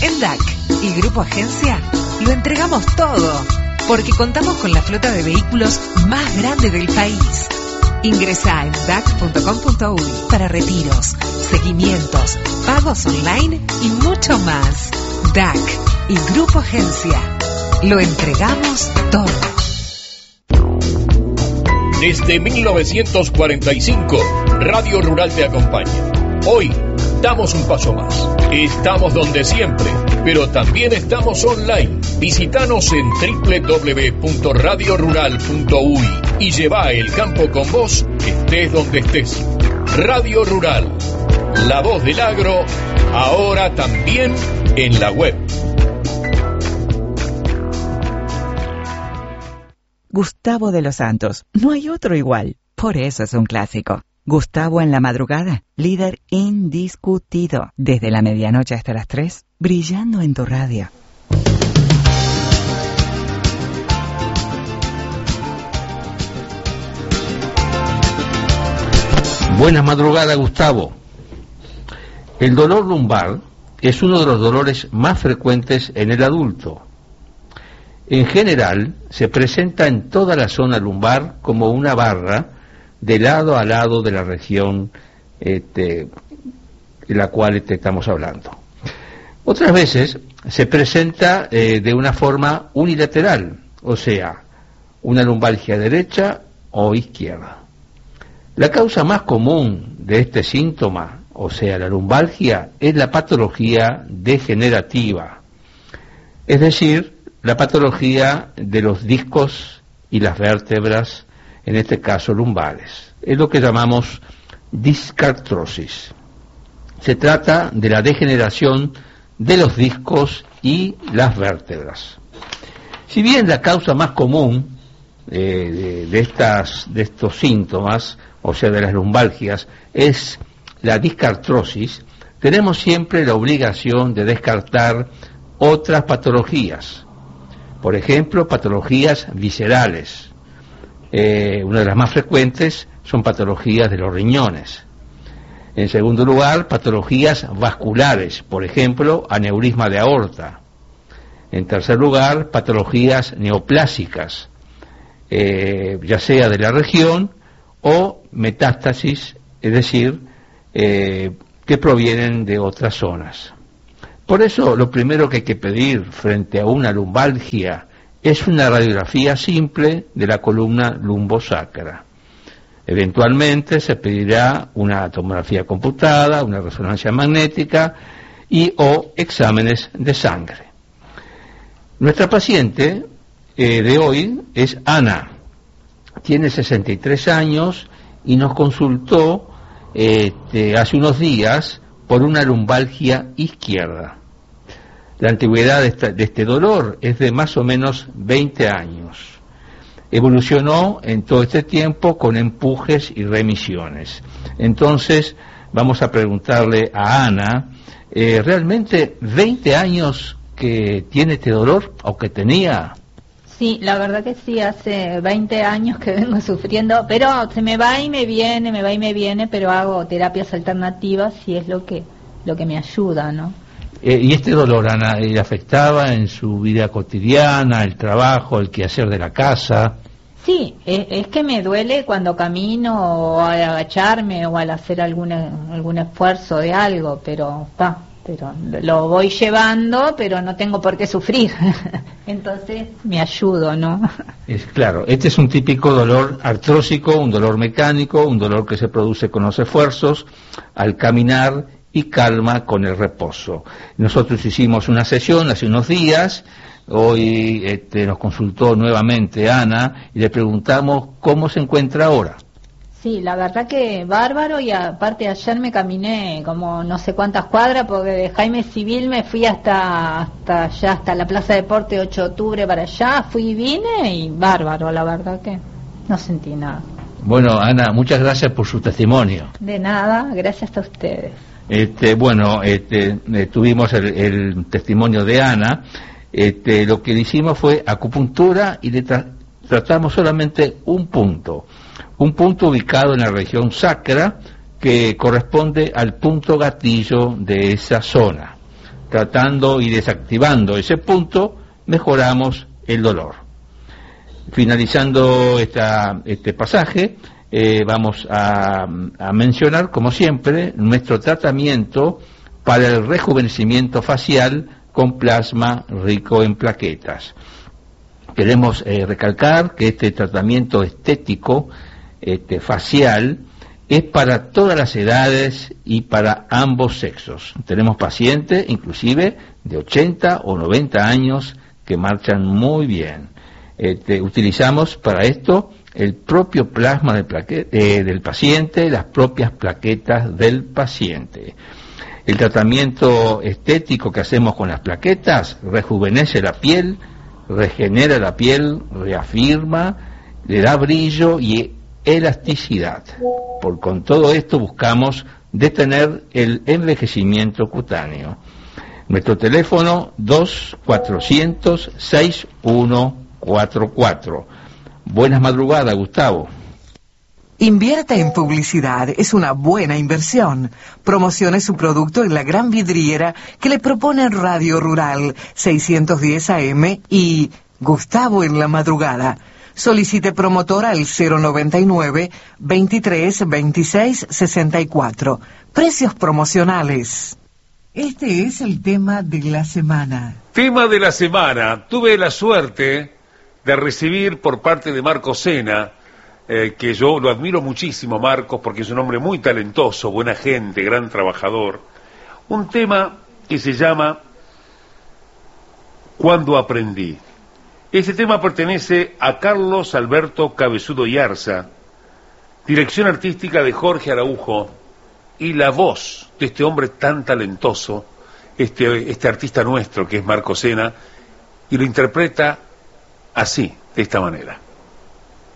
En DAC y Grupo Agencia lo entregamos todo, porque contamos con la flota de vehículos más grande del país. Ingresá en dac.com.uy para retiros, seguimientos, pagos online y mucho más. DAC y Grupo Agencia. Lo entregamos todo. Desde 1945, Radio Rural te acompaña. Hoy damos un paso más. Estamos donde siempre, pero también estamos online. Visítanos en www.radiorural.uy y lleva el campo con vos, estés donde estés. Radio Rural, la voz del agro, ahora también en la web. Gustavo de los Santos, no hay otro igual, por eso es un clásico. Gustavo en la madrugada, líder indiscutido, desde la medianoche hasta las 3, brillando en tu radio. Buenas madrugadas, Gustavo. El dolor lumbar es uno de los dolores más frecuentes en el adulto. En general, se presenta en toda la zona lumbar como una barra de lado a lado de la región de la cual estamos hablando. Otras veces se presenta de una forma unilateral, o sea, una lumbalgia derecha o izquierda. La causa más común de este síntoma, o sea, la lumbalgia, es la patología degenerativa, es decir, la patología de los discos y las vértebras, en este caso lumbares. Es lo que llamamos discartrosis. Se trata de la degeneración de los discos y las vértebras. Si bien la causa más común de estos síntomas, o sea, de las lumbalgias, es la discartrosis, tenemos siempre la obligación de descartar otras patologías. Por ejemplo, patologías viscerales. Una de las más frecuentes son patologías de los riñones. En segundo lugar, patologías vasculares, por ejemplo, aneurisma de aorta. En tercer lugar, patologías neoplásicas, ya sea de la región o metástasis, es decir, que provienen de otras zonas. Por eso, lo primero que hay que pedir frente a una lumbalgia es una radiografía simple de la columna lumbosacra. Eventualmente se pedirá una tomografía computada, una resonancia magnética y o exámenes de sangre. Nuestra paciente de hoy es Ana. Tiene 63 años y nos consultó hace unos días por una lumbalgia izquierda. La antigüedad de este dolor es de más o menos 20 años. Evolucionó en todo este tiempo con empujes y remisiones. Entonces, vamos a preguntarle a Ana, ¿realmente 20 años que tiene este dolor o que tenía? Sí, la verdad que sí, hace 20 años que vengo sufriendo, pero se me va y me viene, pero hago terapias alternativas y es lo que me ayuda, ¿no? ¿Y este dolor, Ana, le afectaba en su vida cotidiana, el trabajo, el quehacer de la casa? Sí, es que me duele cuando camino o al agacharme o al hacer algún esfuerzo de algo, pero lo voy llevando, pero no tengo por qué sufrir. Entonces me ayudo, ¿no? Es claro, este es un típico dolor artrósico, un dolor mecánico, un dolor que se produce con los esfuerzos al caminar y calma con el reposo. Nosotros hicimos una sesión hace unos días, hoy nos consultó nuevamente Ana y le preguntamos cómo se encuentra ahora. Sí, la verdad que bárbaro, y aparte ayer me caminé como no sé cuántas cuadras, porque de Jaime Civil me fui hasta la Plaza Deporte 8 de octubre para allá, fui y vine y bárbaro, la verdad que no sentí nada. Bueno, Ana, muchas gracias por su testimonio. De nada, gracias a ustedes. Tuvimos el testimonio de Ana. Lo que le hicimos fue acupuntura y le tratamos solamente un punto ubicado en la región sacra que corresponde al punto gatillo de esa zona. tratando y desactivando ese punto, mejoramos el dolor. Finalizando este pasaje, vamos a mencionar, como siempre, nuestro tratamiento para el rejuvenecimiento facial con plasma rico en plaquetas. Queremos recalcar que este tratamiento estético facial es para todas las edades y para ambos sexos. Tenemos pacientes, inclusive, de 80 o 90 años que marchan muy bien. Utilizamos para esto el propio plasma del paciente, las propias plaquetas del paciente. El tratamiento estético que hacemos con las plaquetas rejuvenece la piel, regenera la piel, reafirma, le da brillo y elasticidad. Con todo esto buscamos detener el envejecimiento cutáneo. Nuestro teléfono 2400-6144. Buenas madrugadas, Gustavo. Invierta en publicidad, es una buena inversión. Promocione su producto en la gran vidriera que le propone Radio Rural 610 AM y Gustavo en la madrugada. Solicite promotor al 099 23 26 64. Precios promocionales. Este es el tema de la semana. Tema de la semana. Tuve la suerte de recibir por parte de Marcos Sena, que yo lo admiro muchísimo, Marcos, porque es un hombre muy talentoso, buena gente, gran trabajador. Un tema que se llama Cuando aprendí. Este tema pertenece a Carlos Alberto Cabezudo Yarza, dirección artística de Jorge Araujo, y la voz de este hombre tan talentoso, este artista nuestro que es Marcos Sena, y lo interpreta así, de esta manera.